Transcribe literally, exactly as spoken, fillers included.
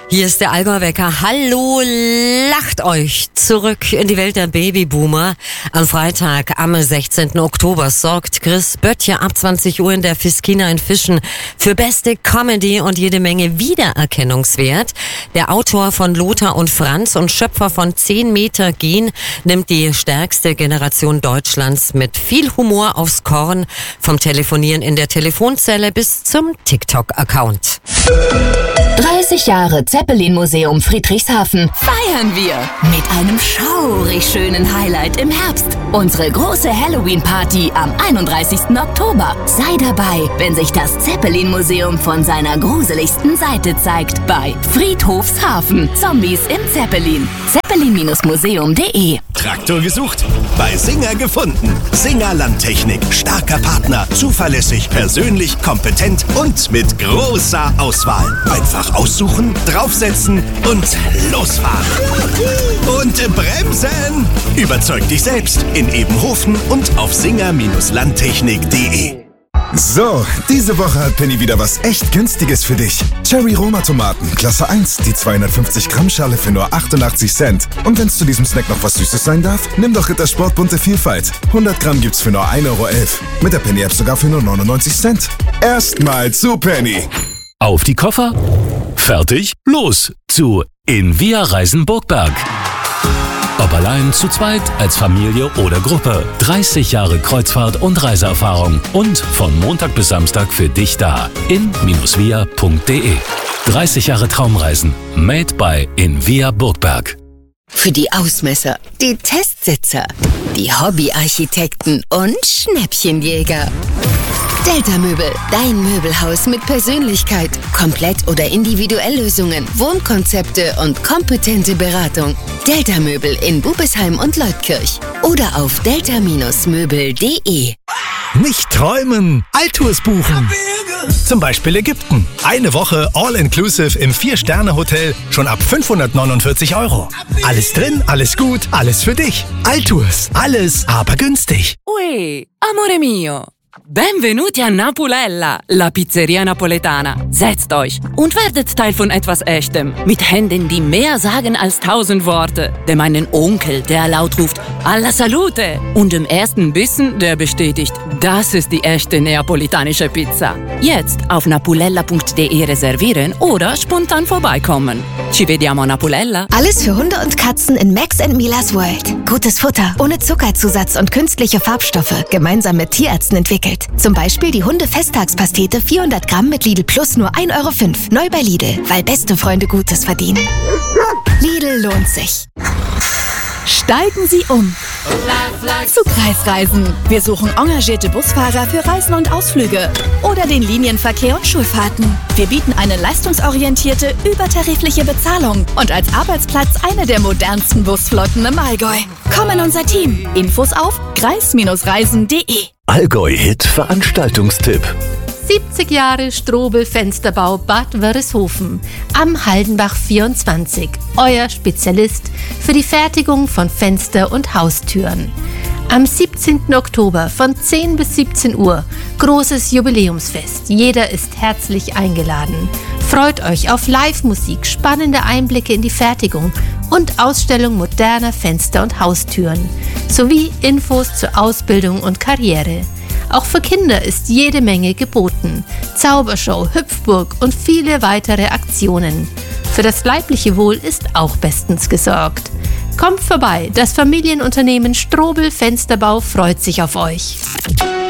Hier ist der Allgäu-Wecker. Hallo, lacht euch zurück in die Welt der Babyboomer. Am Freitag, am sechzehnten Oktober, sorgt Chris Böttcher ab zwanzig Uhr in der Fiskina in Fischen für beste Comedy und jede Menge Wiedererkennungswert. Der Autor von Lothar und Franz und Schöpfer von zehn Meter Gehen nimmt die stärkste Generation Deutschlands mit viel Humor aufs Korn, vom Telefonieren in der Telefonzelle bis zum TikTok-Account. dreißig Jahre Zeppelin-Museum Friedrichshafen feiern wir mit einem schaurig schönen Highlight im Herbst. Unsere große Halloween-Party am einunddreißigsten Oktober. Sei dabei, wenn sich das Zeppelin-Museum von seiner gruseligsten Seite zeigt bei Friedhofshafen. Zombies im Zeppelin. Zeppelin Museum punkt de. Traktor gesucht? Bei Singer gefunden. Singer Landtechnik. Starker Partner. Zuverlässig, persönlich, kompetent und mit großer Auswahl. Einfach aussuchen, draufsetzen und losfahren. Und bremsen! Überzeug dich selbst in Ebenhofen und auf singer Landtechnik punkt de. So, diese Woche hat Penny wieder was echt Günstiges für dich. Cherry Roma Tomaten, Klasse eins, die zweihundertfünfzig Gramm Schale für nur achtundachtzig Cent. Und wenn's zu diesem Snack noch was Süßes sein darf, nimm doch Rittersport bunte Vielfalt. hundert Gramm gibt's für nur ein Euro elf. Mit der Penny App sogar für nur neunundneunzig Cent. Erstmal zu Penny. Auf die Koffer, fertig, los zu In Via Reisen Burgberg. Ob allein, zu zweit, als Familie oder Gruppe. dreißig Jahre Kreuzfahrt und Reiseerfahrung und von Montag bis Samstag für dich da. in via punkt de. dreißig Jahre Traumreisen. Made by In Via Burgberg. Für die Ausmesser, die Testsitzer, die Hobbyarchitekten und Schnäppchenjäger. Delta Möbel, dein Möbelhaus mit Persönlichkeit, komplett oder individuell Lösungen, Wohnkonzepte und kompetente Beratung. Delta Möbel in Bubesheim und Leutkirch oder auf delta Möbel punkt de. Nicht träumen, Altours buchen. Zum Beispiel Ägypten. Eine Woche All-Inclusive im Vier-Sterne-Hotel schon ab fünfhundertneunundvierzig Euro. Alles drin, alles gut, alles für dich. Altours, alles aber günstig. Ui, amore mio. Benvenuti a Napulella, la Pizzeria Napoletana. Setzt euch und werdet Teil von etwas Echtem. Mit Händen, die mehr sagen als tausend Worte. Dem einen Onkel, der laut ruft, alla salute. Und dem ersten Bissen, der bestätigt, das ist die echte neapolitanische Pizza. Jetzt auf napulella punkt de reservieren oder spontan vorbeikommen. Ci vediamo a Napulella. Alles für Hunde und Katzen in Max and Milas World. Gutes Futter, ohne Zuckerzusatz und künstliche Farbstoffe. Gemeinsam mit Tierärzten entwickelt. Zum Beispiel die Hunde-Festtagspastete vierhundert Gramm mit Lidl Plus nur ein Euro fünf. Neu bei Lidl, weil beste Freunde Gutes verdienen. Lidl lohnt sich. Steigen Sie um zu Kreisreisen. Wir suchen engagierte Busfahrer für Reisen und Ausflüge oder den Linienverkehr und Schulfahrten. Wir bieten eine leistungsorientierte, übertarifliche Bezahlung und als Arbeitsplatz eine der modernsten Busflotten im Allgäu. Komm in unser Team. Infos auf kreis reisen punkt de. Allgäu-Hit Veranstaltungstipp. siebzig Jahre Strobel Fensterbau Bad Wörishofen am Haldenbach vierundzwanzig. Euer Spezialist für die Fertigung von Fenster- und Haustüren. Am siebzehnten Oktober von zehn bis siebzehn Uhr großes Jubiläumsfest. Jeder ist herzlich eingeladen. Freut euch auf Live-Musik, spannende Einblicke in die Fertigung und Ausstellung moderner Fenster- und Haustüren sowie Infos zur Ausbildung und Karriere. Auch für Kinder ist jede Menge geboten. Zaubershow, Hüpfburg und viele weitere Aktionen. Für das leibliche Wohl ist auch bestens gesorgt. Kommt vorbei, das Familienunternehmen Strobel Fensterbau freut sich auf euch.